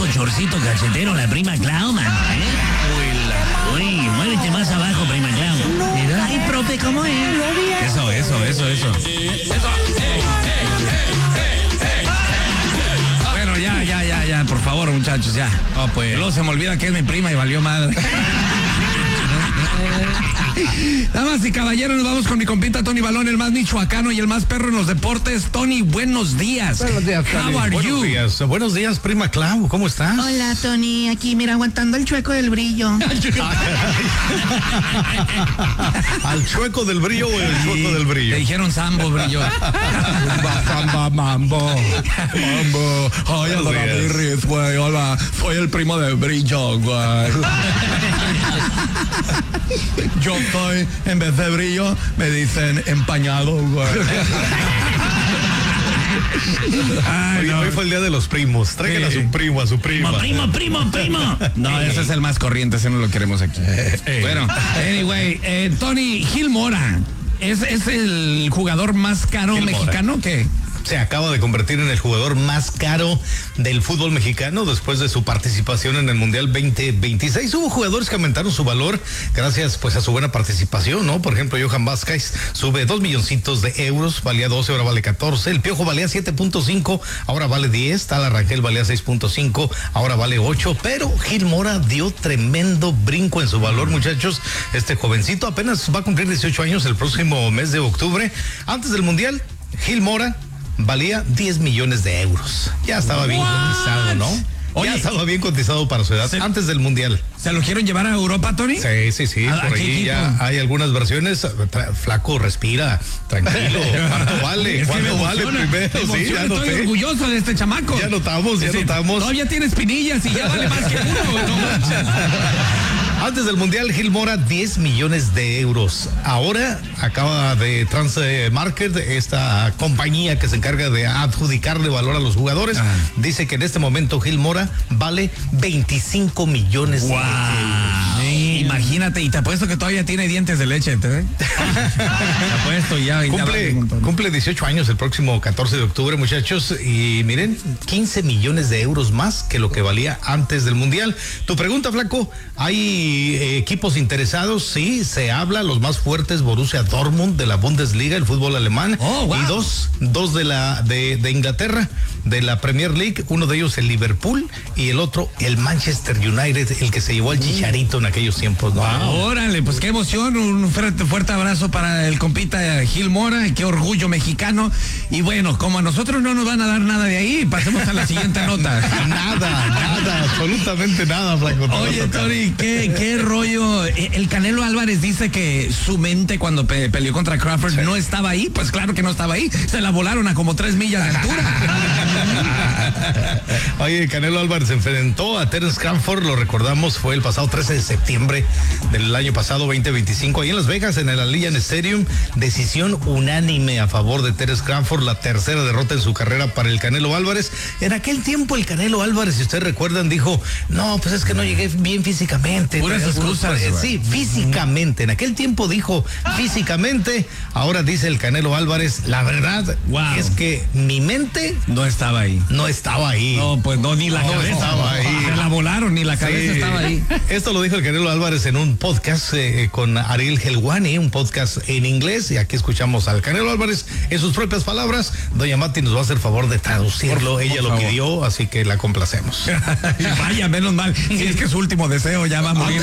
chorcito cachetero la prima Clau, mano, ¿eh? Uy, muévete más abajo, prima Clau. Mira. Ay, profe, ¿cómo es? Eso. Bueno, ya, por favor, muchachos, ya. Oh, pues. Luego se me olvida que es mi prima y valió madre. Damas y caballeros, nos vamos con mi compita Tony Balón, el más michoacano y el más perro en los deportes. Tony, buenos días. Buenos días, Tony. How are you? Buenos días, prima Clau, ¿cómo estás? Hola, Tony, aquí mira, aguantando el chueco del brillo. ¿Al chueco del brillo o el chueco del brillo? Te dijeron Sambo, brillo. Mambo. Ay, hola, Birris, güey, hola. Soy el primo de brillo, güey. Yo soy, en vez de brillo, me dicen empañado, güey. Ay, hoy fue el día de los primos. Traigan a su primo, a su prima. Primo. No, ese es el más corriente, ese no lo queremos aquí. Bueno, anyway, Tony Gil Mora, ¿es el jugador más caro Gil mexicano Mora. que Se acaba de convertir en el jugador más caro del fútbol mexicano después de su participación en el Mundial 2026. Hubo jugadores que aumentaron su valor gracias pues a su buena participación, ¿no? Por ejemplo, Johan Vázquez sube 2 milloncitos de euros, valía 12, ahora vale 14. El Piojo valía 7.5, ahora vale 10. Tala Rangel valía 6.5, ahora vale 8. Pero Gil Mora dio tremendo brinco en su valor, muchachos. Este jovencito apenas va a cumplir 18 años el próximo mes de octubre. Antes del Mundial, Gil Mora valía 10 millones de euros. Ya estaba bien cotizado, ¿no? Oye, ya estaba bien cotizado para su edad antes del Mundial. ¿Se lo quieren llevar a Europa, Tony? Sí. Por ahí ya hay algunas versiones. Flaco, respira, tranquilo. ¿Cuánto vale? ¿Cuánto vale primero? Sí, ya estoy orgulloso de este chamaco. Ya notamos. Todavía tiene espinillas y ya vale más que uno, no manches. Antes del Mundial, Gil Mora, 10 millones de euros. Ahora acaba de Transmarket, esta compañía que se encarga de adjudicarle valor a los jugadores, dice que en este momento Gil Mora vale 25 millones de euros. Sí, imagínate, y te apuesto que todavía tiene dientes de leche, ¿te ves? Te apuesto ya. Cumple 18 años el próximo 14 de octubre, muchachos, y miren, 15 millones de euros más que lo que valía antes del Mundial. Tu pregunta, Flaco, ¿hay equipos interesados? Sí, se habla, los más fuertes, Borussia Dortmund de la Bundesliga, el fútbol alemán, y dos de Inglaterra, de la Premier League, uno de ellos el Liverpool y el otro el Manchester United, el que se llevó al Chicharito en aquellos tiempos, ¿no? Órale, pues qué emoción, un fuerte abrazo para el compita Gil Mora, y qué orgullo mexicano. Y bueno, como a nosotros no nos van a dar nada de ahí, pasemos a la siguiente nota. Nada, absolutamente nada, Flaco. Oye, Tony, ¿qué rollo? El Canelo Álvarez dice que su mente cuando peleó contra Crawford no estaba ahí. Pues claro que no estaba ahí. Se la volaron a como 3 millas de altura. Oye, Canelo Álvarez se enfrentó a Terence Crawford, lo recordamos, fue el pasado 13 de septiembre del año pasado, 2025, ahí en Las Vegas, en el Allegiant Stadium. Decisión unánime a favor de Terence Crawford, la tercera derrota en su carrera para el Canelo Álvarez. En aquel tiempo el Canelo Álvarez, si ustedes recuerdan, dijo, no, pues es que no llegué bien físicamente. Puras excusas. Sí, físicamente. En aquel tiempo dijo físicamente, ahora dice el Canelo Álvarez, la verdad es que mi mente no estaba ahí. No estaba ahí. No, pues no, ni la cabeza estaba ahí. Se la volaron, ni la cabeza estaba ahí. Esto lo dijo el Canelo Álvarez en un podcast con Ariel Helwani, un podcast en inglés, y aquí escuchamos al Canelo Álvarez en sus propias palabras. Doña Mati nos va a hacer favor de traducirlo, ella lo pidió, así que la complacemos. Vaya, menos mal, si es que su último deseo ya va a morir.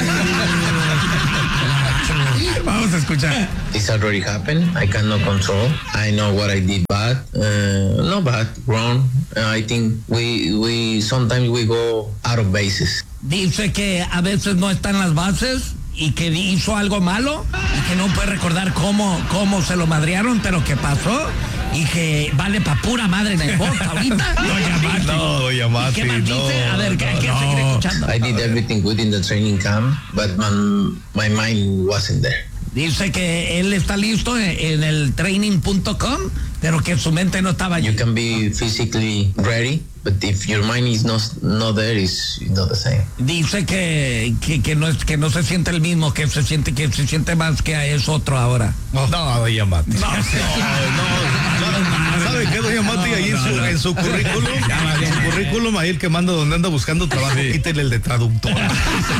Vamos a escuchar. This already happened. I cannot control. I know what I did bad. Not bad, wrong. I think we sometimes we go out of bases. Dice que a veces no está en las bases y que hizo algo malo y que no puede recordar cómo se lo madrearon, pero que pasó y que vale pa' pura madre en el box ahorita. Doña Mati, ¿Qué más dice? A ver, ¿qué seguir escuchando? I did everything good in the training camp, but my mind wasn't there. Dice que él está listo en el training.com, pero que su mente no estaba allí. You can be physically ready, but if your mind is not there, it's not the same. Dice que no se siente el mismo, que se siente más que es otro ahora. No, doña Mati. No. sabe qué, doña Mati? Ahí en su currículum, ahí el que manda donde anda buscando trabajo, quítele el de traductora.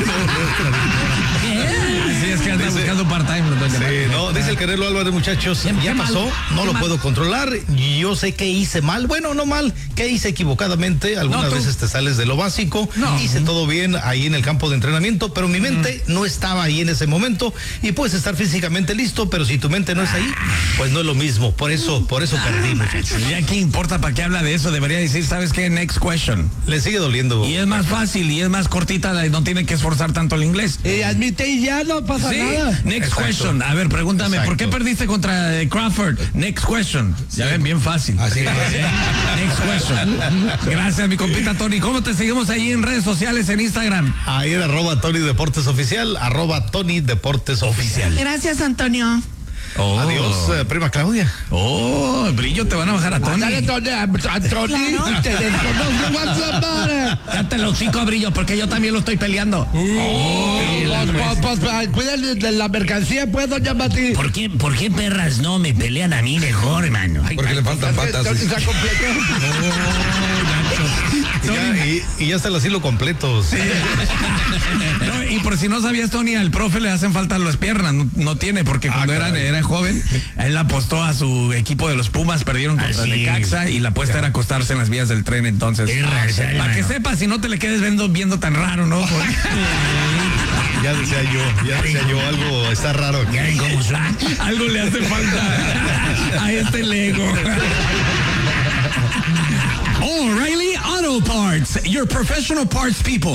Sí, es que anda buscando part-time. Dice el Canelo Álvarez, muchachos, ya pasó, no lo puedo controlar, yo sé que hice mal, bueno, no mal, que hice equivocadamente, algunas veces te sales de lo básico, hice todo bien ahí en el campo de entrenamiento, pero mi mente no estaba ahí en ese momento, y puedes estar físicamente listo, pero si tu mente no es ahí, pues no es lo mismo, por eso perdimos. Ya qué importa, para qué habla de eso, debería decir, ¿sabes qué? Next question. Le sigue doliendo. Y es más fácil, y es más cortita, no tiene que esforzar tanto el inglés. Admite y ya no pasa nada. Next question. A ver, pregúntame, ¿por qué perdiste contra Crawford? Next question. Ya ven, bien fácil. Así es. Next question. Gracias, mi compita Tony. ¿Cómo te seguimos ahí en redes sociales, en Instagram? Ahí en @Tony Deportes Oficial, @Tony Deportes Oficial. Gracias, Antonio. Adiós, prima Claudia. Brillo, te van a bajar a Tony. Dale, Tony, te desconozco WhatsApp, madre. Cállate los hocico, Brillo, porque yo también lo estoy peleando. Pues cuiden de la mercancía, pues, doña Mati. ¿Por qué perras no me pelean a mí mejor, hermano? Porque le faltan patas. Está completo. Y ya está el asilo completo. Sí. No, y por si no sabías, Tony, al profe le hacen falta las piernas, no tiene, porque cuando era joven, él apostó a su equipo de los Pumas, perdieron contra Necaxa, y la apuesta era acostarse en las vías del tren, entonces. Para que sepas, si no te le quedes viendo tan raro, ¿no? Ya decía yo, algo está raro aquí. Algo le hace falta a este Lego. O'Reilly Auto Parts, your professional parts people.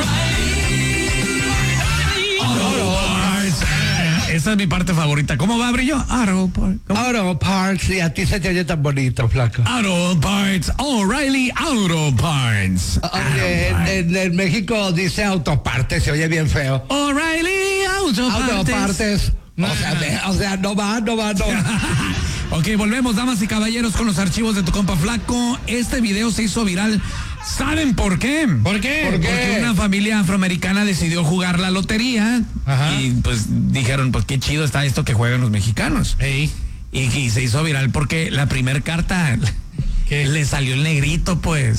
Auto Parts. Esa es mi parte favorita. ¿Cómo va, Brillo? Auto Parts, y a ti se te oye tan bonito, flaco. Auto Parts, O'Reilly Auto Parts. En México dice autopartes, se oye bien feo. O'Reilly Auto Partes. O sea, no va. Ok, volvemos, damas y caballeros, con los archivos de tu compa Flaco. Este video se hizo viral. ¿Saben por qué? ¿Por qué? Porque una familia afroamericana decidió jugar la lotería. Ajá. Y pues dijeron, pues qué chido está esto que juegan los mexicanos. Y se hizo viral porque la primer carta le salió el negrito, pues.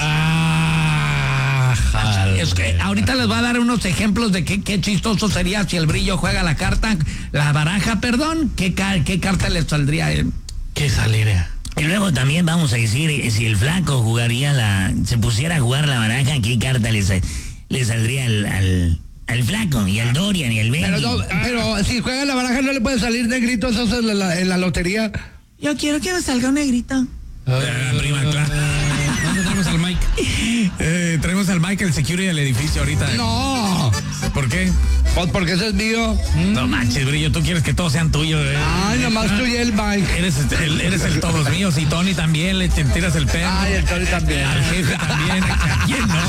Es que ahorita les voy a dar unos ejemplos de qué chistoso sería si el Brillo juega la baraja, ¿qué carta le saldría a él? ¿Qué saliera? Y luego también vamos a decir, si el Flaco se pusiera a jugar la baraja, ¿qué carta le saldría al Flaco y al Dorian y al Benji? Pero si juega la baraja no le puede salir negrito esos en la lotería. Yo quiero que me salga un negrito. Prima, claro. Traemos al Mike. Traemos al Mike, el security del edificio ahorita. No. ¿Por qué? Pues porque ese es mío. No manches, Brillo, tú quieres que todos sean tuyos. Ay, nomás tú y el Mike. Eres el todos míos, y Tony también, le tiras el perro. Ay, el Tony también. Al jefe también. ¿A quién no?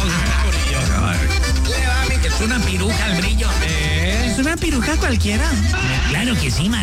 Brillo. Es una piruja el Brillo. Es una piruja cualquiera. Claro que sí,